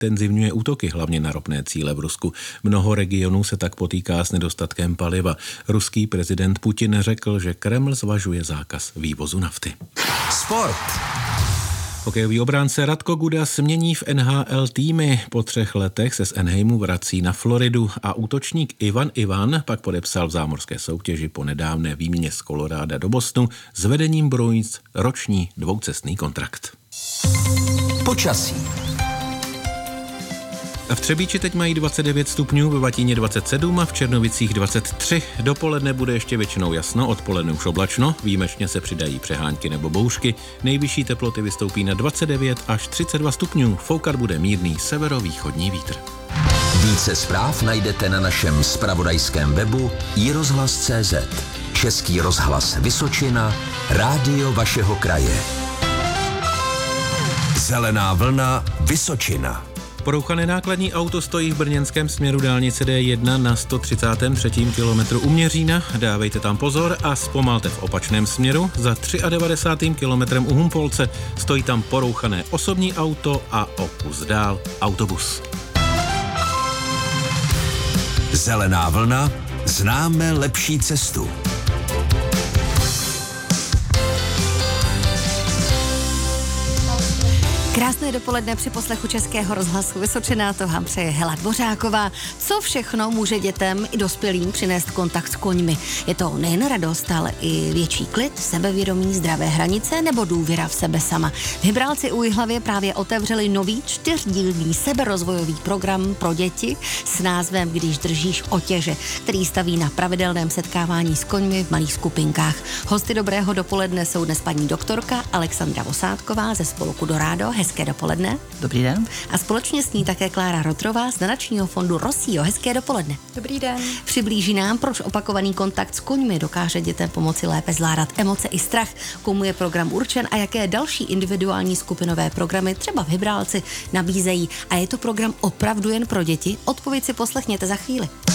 zintenzivňuje útoky hlavně na ropné cíle v Rusku. Mnoho regionů se tak potýká s nedostatkem paliva. Ruský prezident Putin řekl, že Kreml zvažuje zákaz vývozu nafty. Sport. Hokejový obránce Radko Gudas mění v NHL týmy. Po 3 letech se z Anaheimu vrací na Floridu a útočník Ivan Ivan pak podepsal v zámořské soutěži po nedávné výměně z Colorada do Bostonu s vedením Bruins roční dvoucestný kontrakt. Počasí. V Třebíči teď mají 29 stupňů, ve Vatíně 27 a v Černovicích 23. Dopoledne bude ještě většinou jasno, odpoledne už oblačno, výjimečně se přidají přehánky nebo bouřky. Nejvyšší teploty vystoupí na 29 až 32 stupňů, foukat bude mírný severovýchodní vítr. Více zpráv najdete na našem zpravodajském webu iRozhlas.cz. Český rozhlas Vysočina, rádio vašeho kraje. Zelená vlna Vysočina. Porouchané nákladní auto stojí v brněnském směru dálnice D1 na 133. kilometru u Měřína. Dávejte tam pozor a zpomalte v opačném směru. Za 93. kilometrem u Humpolce stojí tam porouchané osobní auto a o kus dál autobus. Zelená vlna, známe lepší cestu. Krásné dopoledne při poslechu Českého rozhlasu Vysočina, to vám přeje Hela Dvořáková. Co všechno může dětem i dospělým přinést kontakt s koňmi? Je to nejen radost, ale i větší klid, sebevědomí, zdravé hranice nebo důvěra v sebe sama. V Hybrálci u Jihlavě právě otevřeli nový 4dílný seberozvojový program pro děti s názvem Když držíš otěže, který staví na pravidelném setkávání s koňmi v malých skupinkách. Hosty dobrého dopoledne jsou dnes paní doktorka Alexandra Vosátková ze spolku Dorado. Hezké dopoledne. Dobrý den. A společně s ní také Klára Rotrová z nadačního fondu Rossio. Hezké dopoledne. Dobrý den. Přiblíží nám, proč opakovaný kontakt s koňmi dokáže dětem pomoci lépe zvládat emoce i strach, komu je program určen a jaké další individuální skupinové programy třeba v Hybrálci nabízejí. A je to program opravdu jen pro děti? Odpověď si poslechněte za chvíli.